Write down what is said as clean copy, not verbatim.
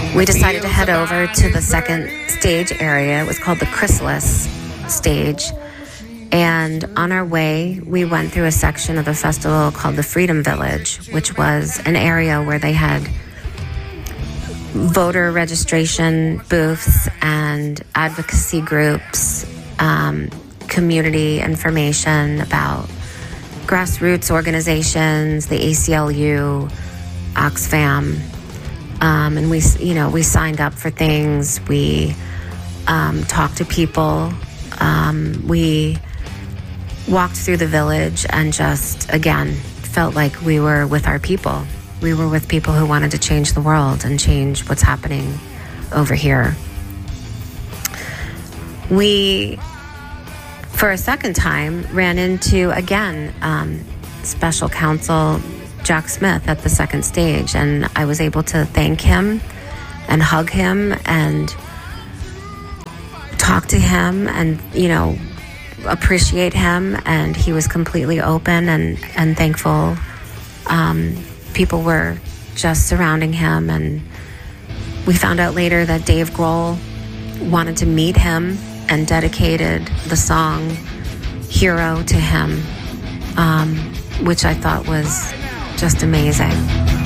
We decided to head over to the second stage area. It was called the Chrysalis stage. And on our way, we went through a section of the festival called the Freedom Village, which was an area where they had voter registration booths and advocacy groups, community information about grassroots organizations, the ACLU, Oxfam, and we signed up for things. We talked to people. We walked through the village and just, again, felt like we were with our people. We were with people who wanted to change the world and change what's happening over here. We, for a second time, ran into, again, special counsel Jack Smith at the second stage, and I was able to thank him and hug him and talk to him and, appreciate him, and he was completely open and thankful. People were just surrounding him, and we found out later that Dave Grohl wanted to meet him and dedicated the song Hero to him, which I thought was just amazing.